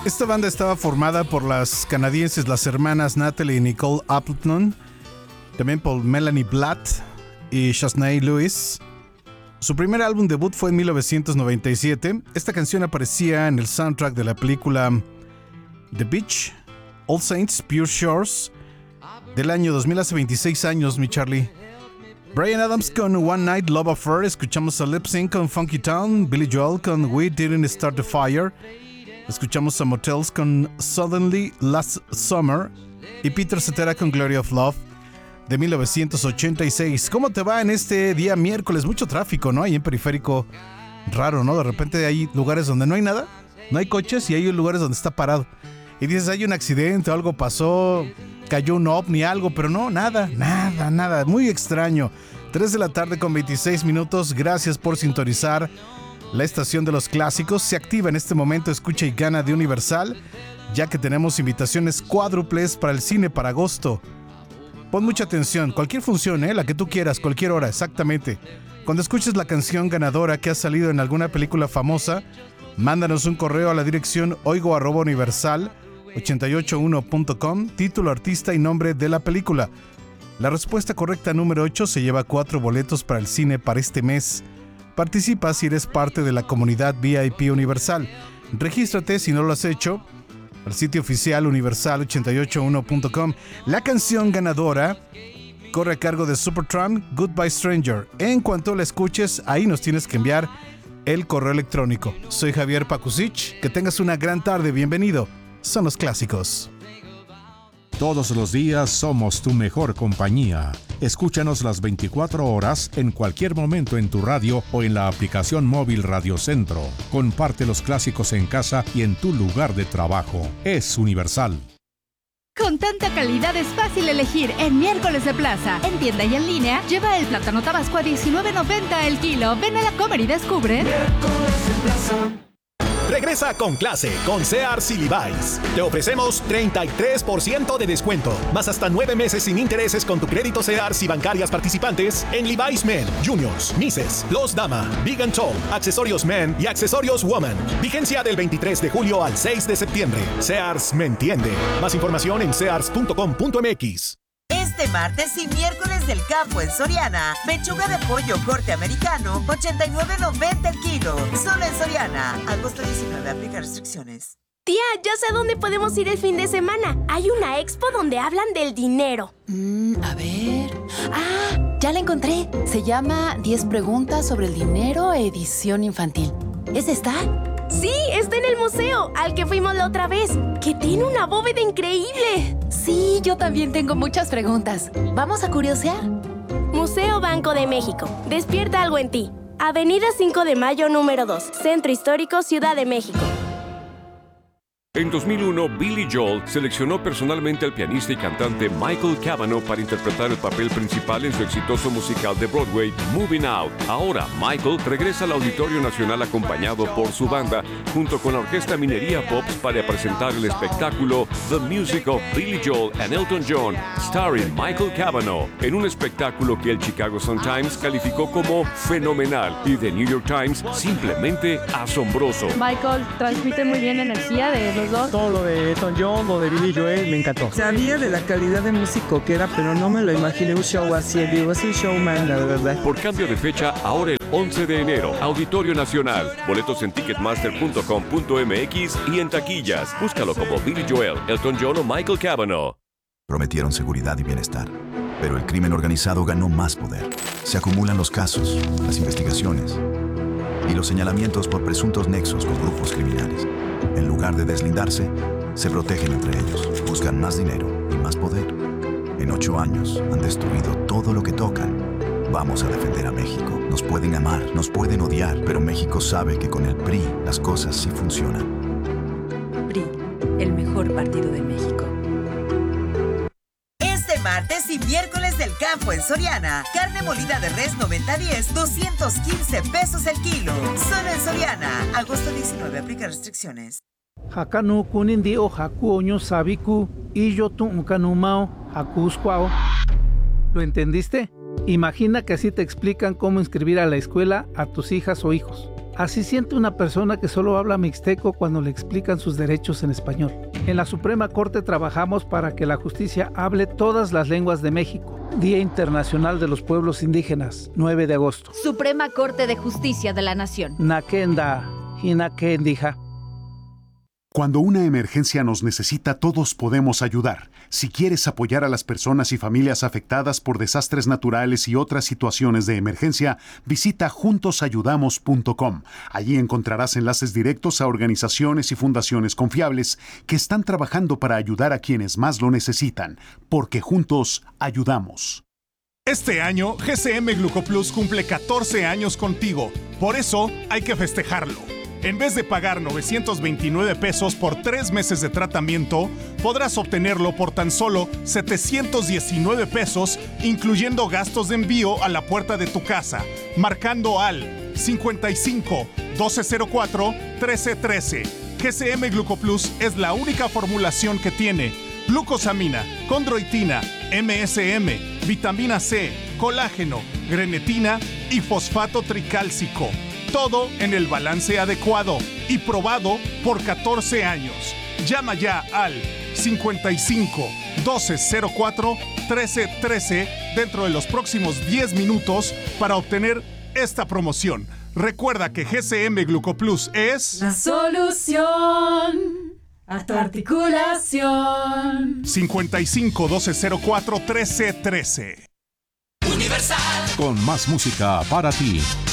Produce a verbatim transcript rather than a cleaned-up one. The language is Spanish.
Esta banda estaba formada por las canadienses, las hermanas Natalie y Nicole Appleton, también por Melanie Blatt y Shaznai Lewis. Su primer álbum debut fue en mil novecientos noventa y siete. Esta canción aparecía en el soundtrack de la película The Beach, All Saints, Pure Shores, del año dos mil, hace veintiséis años, mi Charlie. Bryan Adams con One Night Love Affair, escuchamos a Lip Sync con Funky Town, Billy Joel con We Didn't Start the Fire, escuchamos a Motels con Suddenly Last Summer y Peter Cetera con Glory of Love de mil novecientos ochenta y seis. ¿Cómo te va en este día miércoles? Mucho tráfico, ¿no? Ahí en Periférico, raro, ¿no? De repente hay lugares donde no hay nada, no hay coches y hay lugares donde está parado. Y dices, hay un accidente o algo pasó, cayó un ovni, algo, pero no, nada, nada, nada. Muy extraño. tres de la tarde con veintiséis minutos. Gracias por sintonizar la estación de los clásicos. Se activa en este momento Escucha y Gana de Universal, ya que tenemos invitaciones cuádruples para el cine para agosto. Pon mucha atención, cualquier función, ¿eh? La que tú quieras, cualquier hora, exactamente. Cuando escuches la canción ganadora que ha salido en alguna película famosa, mándanos un correo a la dirección oigo arroba universal ochenta y ocho uno punto com, título, artista y nombre de la película. La respuesta correcta número ocho se lleva cuatro boletos para el cine para este mes. Participa si eres parte de la comunidad V I P Universal. Regístrate si no lo has hecho al sitio oficial universal ochenta y ocho uno punto com. La canción ganadora corre a cargo de Supertramp, Goodbye Stranger. En cuanto la escuches, ahí nos tienes que enviar el correo electrónico. Soy Javier Pakusich. Que tengas una gran tarde. Bienvenido. Son los clásicos. Todos los días somos tu mejor compañía. Escúchanos las veinticuatro horas en cualquier momento en tu radio o en la aplicación móvil Radio Centro. Comparte los clásicos en casa y en tu lugar de trabajo. Es Universal. Con tanta calidad es fácil elegir en Miércoles de Plaza. En tienda y en línea, lleva el plátano tabasco a diecinueve noventa el kilo. Ven a la Comer y descubre. Miércoles de Plaza. Regresa con clase con Sears y Levi's. Te ofrecemos treinta y tres por ciento de descuento, más hasta nueve meses sin intereses con tu crédito Sears y bancarias participantes en Levi's Men, Juniors, Misses, Los Dama, Big and Tall, accesorios Men y accesorios Woman. Vigencia del veintitrés de julio al seis de septiembre. Sears me entiende. Más información en sears punto com punto m x. Este martes y miércoles del campo en Soriana, pechuga de pollo corte americano, ochenta y nueve noventa el kilo. Solo en Soriana. Agosto diecinueve, aplica restricciones. Tía, ya sé dónde podemos ir el fin de semana. Hay una expo donde hablan del dinero. Mm, a ver... ¡Ah! Ya la encontré. Se llama diez preguntas sobre el dinero, edición infantil. ¿Es esta? Sí, está en el museo, al que fuimos la otra vez, que tiene una bóveda increíble. Sí, yo también tengo muchas preguntas. ¿Vamos a curiosear? Museo Banco de México. Despierta algo en ti. Avenida cinco de mayo, número dos. Centro Histórico, Ciudad de México. En dos mil uno, Billy Joel seleccionó personalmente al pianista y cantante Michael Cavanaugh para interpretar el papel principal en su exitoso musical de Broadway, Moving Out. Ahora, Michael regresa al Auditorio Nacional acompañado por su banda, junto con la Orquesta Minería Pops, para presentar el espectáculo The Music of Billy Joel and Elton John, starring Michael Cavanaugh, en un espectáculo que el Chicago Sun-Times calificó como fenomenal y The New York Times simplemente asombroso. Michael transmite muy bien energía de los dos. Todo lo de Elton John, lo de Billy Joel, me encantó. Sabía de la calidad de músico que era, pero no me lo imaginé un show así. El vivo es un showman, la verdad. Por cambio de fecha, ahora el once de enero, Auditorio Nacional. Boletos en ticketmaster punto com punto m x y en taquillas. Búscalo como Billy Joel, Elton John o Michael Cavanaugh. Prometieron seguridad y bienestar, pero el crimen organizado ganó más poder. Se acumulan los casos, las investigaciones y los señalamientos por presuntos nexos con grupos criminales. En lugar de deslindarse, se protegen entre ellos, buscan más dinero y más poder. En ocho años han destruido todo lo que tocan. Vamos a defender a México. Nos pueden amar, nos pueden odiar, pero México sabe que con el P R I las cosas sí funcionan. P R I, el mejor partido de México. Este martes y miércoles del campo en Soriana, carne molida de res noventa diez, doscientos quince pesos el kilo. Solo en Soriana. Agosto diecinueve, aplica restricciones. Hakanu kunindi o haku oño sabiku y yo tu ukanumao hakusquao. ¿Lo entendiste? Imagina que así te explican cómo inscribir a la escuela a tus hijas o hijos. Así siente una persona que solo habla mixteco cuando le explican sus derechos en español. En la Suprema Corte trabajamos para que la justicia hable todas las lenguas de México. Día Internacional de los Pueblos Indígenas, nueve de agosto. Suprema Corte de Justicia de la Nación. Nakenda, Hinakendija. Cuando una emergencia nos necesita, todos podemos ayudar. Si quieres apoyar a las personas y familias afectadas por desastres naturales y otras situaciones de emergencia, visita juntos ayudamos punto com. Allí encontrarás enlaces directos a organizaciones y fundaciones confiables que están trabajando para ayudar a quienes más lo necesitan, porque juntos ayudamos. Este año, G C M Glucoplus cumple catorce años contigo. Por eso, hay que festejarlo. En vez de pagar novecientos veintinueve pesos por tres meses de tratamiento, podrás obtenerlo por tan solo setecientos diecinueve pesos, incluyendo gastos de envío a la puerta de tu casa, marcando al cincuenta y cinco, doce cero cuatro, trece trece. G C M Glucoplus es la única formulación que tiene glucosamina, condroitina, M S M, vitamina C, colágeno, grenetina y fosfato tricálcico. Todo en el balance adecuado y probado por catorce años. Llama ya al cincuenta y cinco, doce cero cuatro, trece trece dentro de los próximos diez minutos para obtener esta promoción. Recuerda que G C M Glucoplus es la solución a tu articulación. cincuenta y cinco, doce cero cuatro, trece trece. Universal. Con más música para ti.